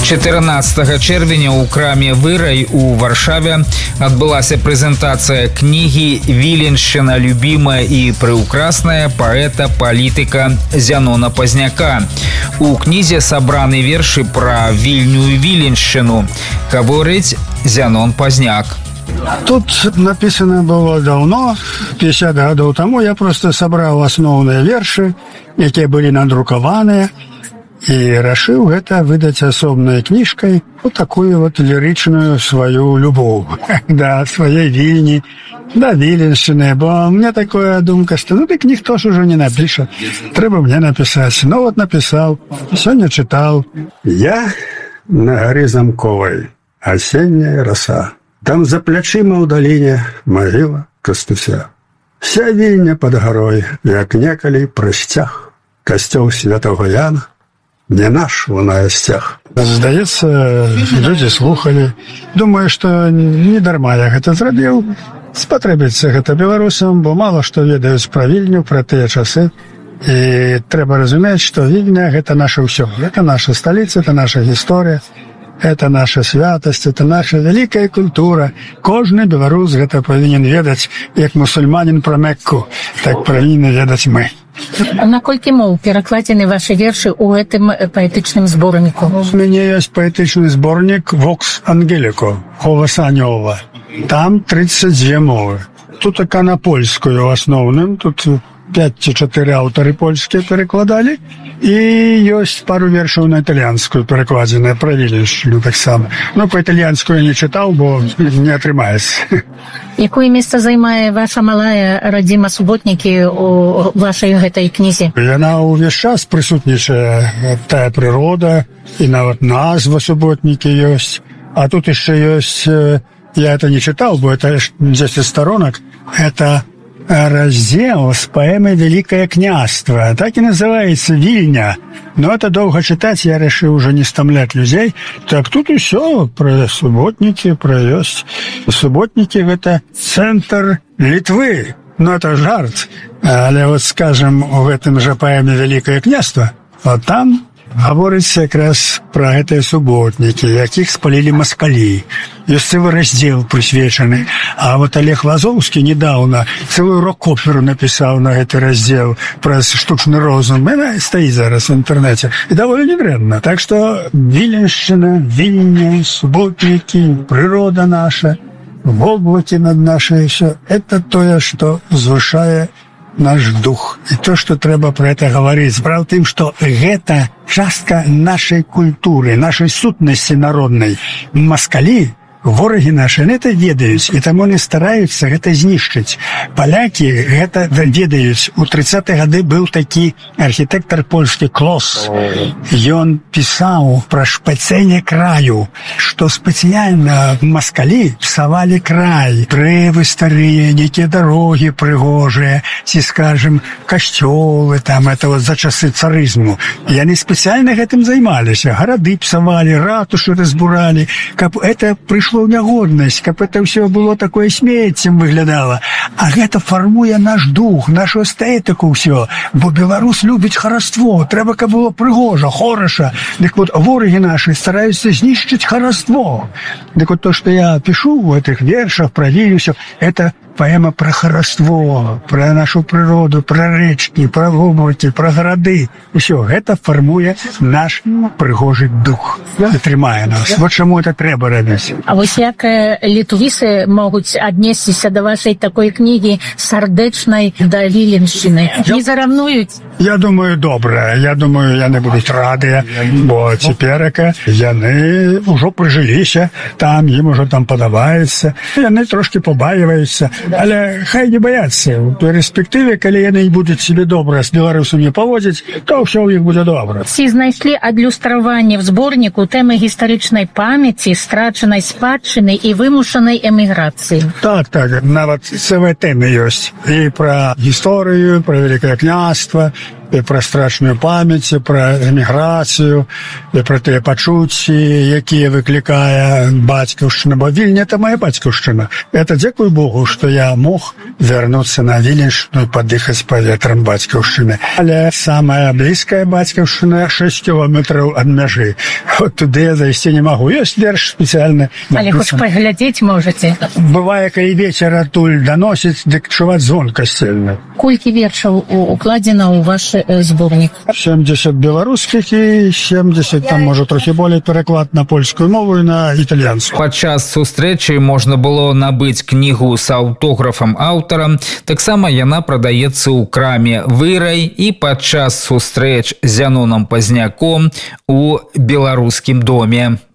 14 чэрвеня ў краме «Вырай» у Варшаве адбылася прэзентацыя кнігі «Віленшчына любімая і прыўкрасная» паэта-палітыка Зянона Пазняка. У кнізе сабраны вершы пра Вільню і Віленшчыну. Гаворыць Зянон Пазняк. Тут написано было давно, 50 гадоў таму. Я просто сабраў асноўныя вершы, якія былі надрукаваныя, і рашыў гэта выдаць асобнай кніжкай, вот такую вот лірычную сваю любоў да сваёй Вільні, да Віленшчыны, бо мне такая думка, што ну дык ніхто ж ужо не напіша, трэба мне напісаць. Ну вот напісаў, сёння чытаў. Я на гары замковай, асенняя раса, там за плячыма ў даліне магіла Кастуся. Вся Вільня пад гарой, як некалі прасцяг, касцёл святого Яна, не наш лунае сцяг. Здаецца, людзі слухалі. Думаю, што не дарма я гэта зрабіў. Спатрэбіцца гэта беларусам, бо мала што ведаюць пра Вільню, пра тыя часы. І трэба разумець, што Вільня – гэта наша ўсё. Гэта наша сталіца, это наша гісторыя, это наша святасць, это наша вялікая культура. Кожны беларус гэта павінен ведаць, як мусульманін пра Мекку, так павінны ведаць мы. На колькі моў перакладзены вашы вершы ў гэтым паэтычным зборніку? У мяне ёсць паэтычны зборнік «Вокс Ангеліко», «Голас анёла». Там 32 мовы. Тут така на польскую ў асноўным, тут 5 ці 4 аўтары польскія перакладалі, і ёсць пару вершаў на італьянскую перакладзеныя, пра Віленшчыну таксама. Ну, па-італьянскую я не чытаў, бо не атрымаецца. Якое месца займае ваша малая радзіма суботнікі у вашай гэтай кнізе? Яна ўвесь час прысутнічае, тая прырода, і нават назва суботнікі ёсць. А тут яшчэ ёсць, я это не чытаў, бо это 10 сторонок, это раздел с поэмой «Великое княжство». Так и называется «Вильня». Но это долго читать, я решил уже не стомлять людей. Так тут и все про субботники, про ёсть. Субботники – это центр Литвы. Но это жарт. Але вот, скажем, в этом же поэме «Великое княжство», вот там гаворыцца якраз пра гэтыя суботнікі, якіх спалілі маскалі. Ёсць цэлы раздзел прысвечаны. А вот Олег Лазоўскі недавно цэлую рок-оперу напісаў на гэты раздзел пра штучны розум. Яна стаіць зараз в інтэрнэце. І даволі недрэнна. Так што Віленшчына, Вільня, суботнікі, прырода наша, воблакі над нашай ўсё – это тое, што звышае наш дух. І то, што трэба пра гэта гаварыць. Справа ў тым, што гэта частка нашай культуры, нашай сутнасці народнай. Маскалі, ворагі нашы, гэта ведаюць, і таму не стараюцца гэта знішчыць. Палякі гэта ведаюць. У 30-е гады быў такі архітэктар польскі Клос. Ён пісаў пра шпацэнне краю, што спецыяльна маскалі псавалі край. Дрэвы старыя, нейкія дарогі прыгожыя, ці, скажем, касцёлы, там, это вот за часы царызму. Яны спецыяльна гэтым займаліся. Гарады псавалі, ратушы разбуралі, каб это прыйшло ў нягоднасць, каб это ўсё было такое смеццем выглядала. А гэта фармуе наш дух, нашу эстэтыку ўсё. Бо беларус любіць хараство, трэба, каб было прыгожа, хораша. Дык вот ворагі нашы стараюцца знішчыць хараство. Дык вот то, што я пішу ў гэтых вершах пра Вільню, это поэма про хараство, про нашу прыроду, про рэчкі, про воблакі, про гарады. Усё гэта фармуе наш прыгожы дух. Трымае нас. Вот чаму это трэба рабіць. А вось як літвісы могуць аднесціся да вашай такой кнігі сардэчнай да Віленшчыны? Не заравнуюць? Я думаю, добра. Я думаю, яны будуць радыя, бо цяперака яны ўжо прыжыліся, там ім ужо там падабаецца. Яны трошки побаиваюцца. Але хай не баяцца. У перспектыве, калі яны будуць себе добра з беларусамі паводзіць, то ўсё ў іх будзе добра. Ці знайшлі адлюстраванне в зборніку тэмы гістарычнай памяці, страчанай спадчыны і вымушанай эміграцыі? Так, нават цэлыя тэмы ёсць. І пра гісторыю, пра Великое княжство, і пра страшную памяць, і пра эміграцыю, і пра тыя пачуцці, якія выклікае бацькаўшчына. Бо Вільня – это моя бацькаўшчына. Это дзякуй Богу, што я мог вярнуцца на Віленшчыну і падыхаць паветрам бацькаўшчыны. Але самая блізкая бацькаўшчына 6 кілометраў ад мяжы. От туды я зайсці не магу. Ёсць верш спецыяльны. Але хоч паглядзець можаце. Бывае, калі вецер адтуль даносіць, дык чуваць звон касцельны. Колькі вершаў укладзена ў ваш зборнік? 70 беларускіх і 70, там, можа, трохі болей пераклад на польскую мову і на італьянскую. Падчас сустрэчы можна было набыць кнігу з аўтографам аўтара. Таксама яна прадаецца ў краме «Вырай» і падчас сустрэч з Зянонам Пазняком у беларускім доме.